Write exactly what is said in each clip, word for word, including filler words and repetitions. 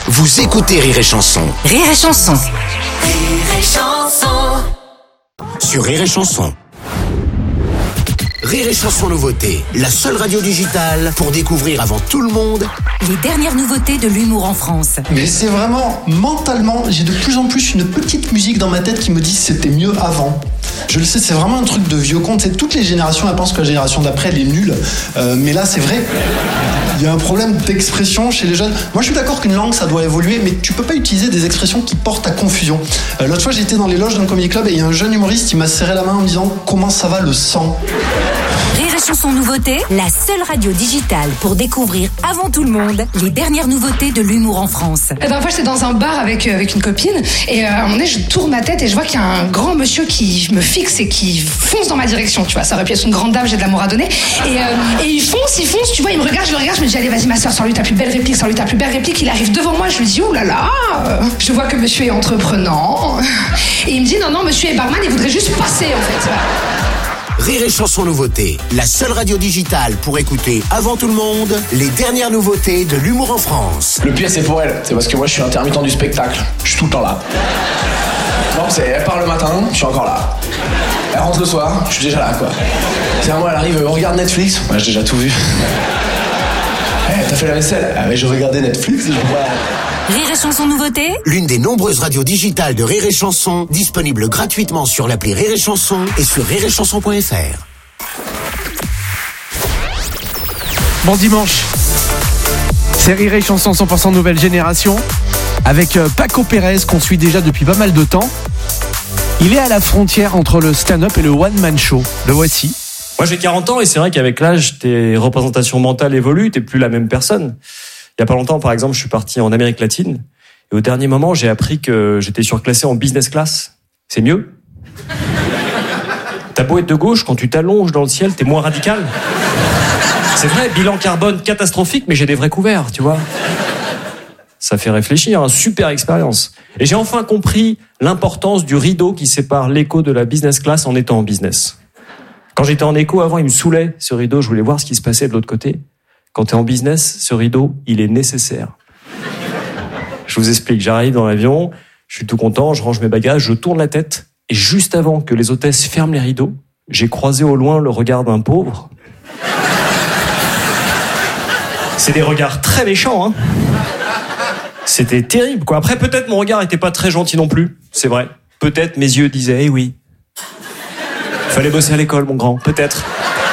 Vous écoutez Rire et Chanson. Rire et Chanson. Rire et Chanson. Sur Rire et Chanson. Rire et Chanson nouveauté, la seule radio digitale pour découvrir avant tout le monde les dernières nouveautés de l'humour en France. Mais c'est vraiment, mentalement, j'ai de plus en plus une petite musique dans ma tête qui me dit c'était mieux avant. Je le sais, c'est vraiment un truc de vieux con. C'est toutes les générations, elles pensent que la génération d'après, elle est nulle. Euh, mais là, c'est vrai. Il y a un problème d'expression chez les jeunes. Moi, je suis d'accord qu'une langue, ça doit évoluer, mais tu peux pas utiliser des expressions qui portent à confusion. Euh, l'autre fois, j'étais dans les loges d'un comedy club et il y a un jeune humoriste qui m'a serré la main en me disant « Comment ça va le sang ?» Rire et Chanson nouveauté, la seule radio digitale pour découvrir avant tout le monde les dernières nouveautés de l'humour en France. La dernière fois, j'étais dans un bar avec, euh, avec une copine et euh, à un moment donné, je tourne ma tête et je vois qu'il y a un grand monsieur qui me fixe et qui fonce dans ma direction, tu vois. Ça aurait pu être une grande dame, j'ai de l'amour à donner. Et, euh, et il fonce, il fonce, tu vois, il me regarde, je le regarde, je me dis allez, vas-y ma soeur, sors-lui ta plus belle réplique, sors-lui ta plus belle réplique. Il arrive devant moi, je lui dis oh là là, je vois que monsieur est entreprenant. Et il me dit non, non, monsieur est barman, il voudrait juste passer en fait. Rire et Chanson nouveauté, la seule radio digitale pour écouter avant tout le monde les dernières nouveautés de l'humour en France. Le pire c'est pour elle, c'est parce que moi je suis intermittent du spectacle, je suis tout le temps là. Non, c'est elle part le matin, je suis encore là. Elle rentre le soir, je suis déjà là quoi. C'est à moi, elle arrive, on regarde Netflix, moi j'ai déjà tout vu. Hey, t'as fait la vaisselle? Ah mais je regardais Netflix, je vois. Rire et Chanson nouveauté, L'une des nombreuses radios digitales de Rire et Chanson, disponible gratuitement sur l'appli Rire et Chanson et sur rire et chanson point f r. Bon dimanche, c'est Rire et Chanson cent pour cent nouvelle génération avec Paco Pérez qu'on suit déjà depuis pas mal de temps. Il est à la frontière entre le stand-up et le one-man show. Le voici. Moi j'ai quarante ans et c'est vrai qu'avec l'âge, tes représentations mentales évoluent, t'es plus la même personne. Il y a pas longtemps, par exemple, je suis parti en Amérique latine et au dernier moment, j'ai appris que j'étais surclassé en business class. C'est mieux. T'as beau être de gauche, quand tu t'allonges dans le ciel, t'es moins radical. C'est vrai, bilan carbone catastrophique, mais j'ai des vrais couverts, tu vois. Ça fait réfléchir, hein, super expérience. Et j'ai enfin compris l'importance du rideau qui sépare l'éco de la business class en étant en business. Quand j'étais en éco, avant, il me saoulait, ce rideau, je voulais voir ce qui se passait de l'autre côté. Quand t'es en business, ce rideau, il est nécessaire. Je vous explique, j'arrive dans l'avion, je suis tout content, je range mes bagages, je tourne la tête, et juste avant que les hôtesses ferment les rideaux, j'ai croisé au loin le regard d'un pauvre. C'est des regards très méchants, hein. C'était terrible, quoi. Après, peut-être mon regard était pas très gentil non plus, c'est vrai. Peut-être mes yeux disaient, eh oui. Fallait bosser à l'école, mon grand, peut-être.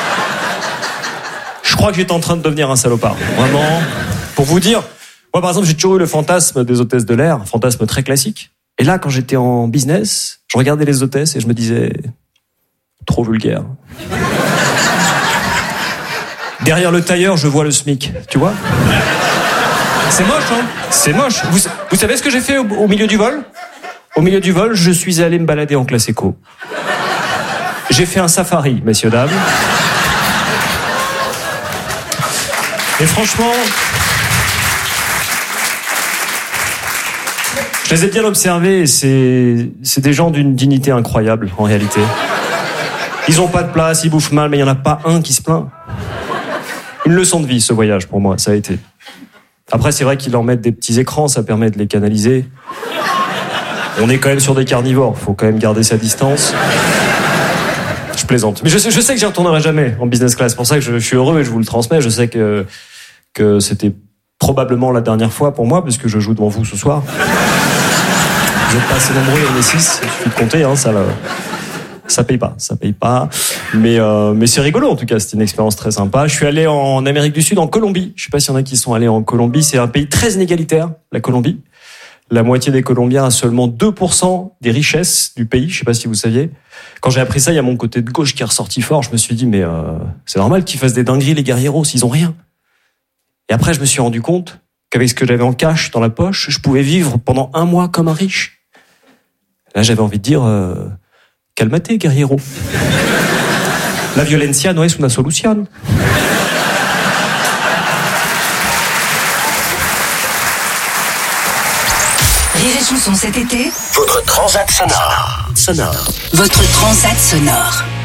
Je crois que j'étais en train de devenir un salopard. Vraiment. Pour vous dire, moi par exemple, j'ai toujours eu le fantasme des hôtesses de l'air, un fantasme très classique. Et là, quand j'étais en business, je regardais les hôtesses et je me disais, trop vulgaire. Derrière le tailleur, je vois le SMIC, tu vois. C'est moche, hein. C'est moche. Vous, vous savez ce que j'ai fait au, au milieu du vol? Au milieu du vol, je suis allé me balader en classe éco. J'ai fait un safari, messieurs, dames. Et franchement, je les ai bien observés et c'est, c'est des gens d'une dignité incroyable, en réalité. Ils ont pas de place, ils bouffent mal, mais il y en a pas un qui se plaint. Une leçon de vie, ce voyage, pour moi, ça a été. Après, c'est vrai qu'ils leur mettent des petits écrans, ça permet de les canaliser. On est quand même sur des carnivores, faut quand même garder sa distance. Je plaisante. Mais je sais, je sais que j'y retournerai jamais en business class. C'est pour ça que je, je suis heureux et je vous le transmets. Je sais que, que c'était probablement la dernière fois pour moi, puisque je joue devant vous ce soir. Vous n'êtes pas assez nombreux, on est six. Il suffit de compter, hein, ça, là, ça paye pas, ça paye pas. Mais, euh, mais c'est rigolo, en tout cas. C'était une expérience très sympa. Je suis allé en Amérique du Sud, en Colombie. Je sais pas s'il y en a qui sont allés en Colombie. C'est un pays très inégalitaire, la Colombie. La moitié des Colombiens a seulement deux pour cent des richesses du pays. Je sais pas si vous saviez. Quand j'ai appris ça, il y a mon côté de gauche qui est ressorti fort. Je me suis dit, mais euh, c'est normal qu'ils fassent des dingueries, les guerrieros, s'ils ont rien. Et après, je me suis rendu compte qu'avec ce que j'avais en cash dans la poche, je pouvais vivre pendant un mois comme un riche. Là, j'avais envie de dire, euh, calmate, guerriero. La violencia no es una solución. Rire et Chanson cet été, Votre transat sonore. Sonore. votre transat sonore.